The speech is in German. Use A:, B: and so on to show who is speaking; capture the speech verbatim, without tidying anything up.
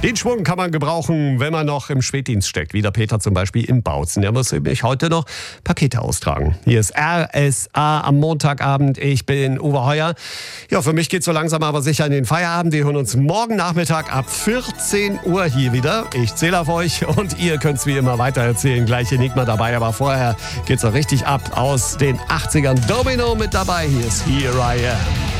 A: Den Schwung kann man gebrauchen, wenn man noch im Spätdienst steckt, wie der Peter zum Beispiel im Bautzen. Der muss nämlich heute noch Pakete austragen. Hier ist R S A am Montagabend. Ich bin Uwe Heuer. Ja, für mich geht so langsam aber sicher in den Feierabend. Wir hören uns morgen Nachmittag ab vierzehn Uhr hier wieder. Ich zähle auf euch und ihr könnt es wie immer weitererzählen. Gleich Enigma dabei, aber vorher geht's noch richtig ab aus den achtzigern. Domino mit dabei. Hier ist Here I Am.